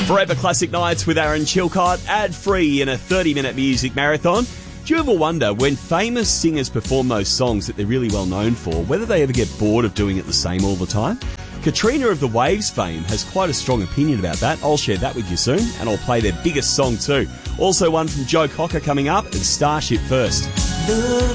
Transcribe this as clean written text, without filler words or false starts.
Forever Classic Nights with Aaron Chilcott, ad-free in a 30-minute music marathon. Do you ever wonder, when famous singers perform those songs that they're really well known for, whether they ever get bored of doing it the same all the time? Katrina of the Waves fame has quite a strong opinion about that. I'll share that with you soon, and I'll play their biggest song too. Also one from Joe Cocker coming up, and Starship first.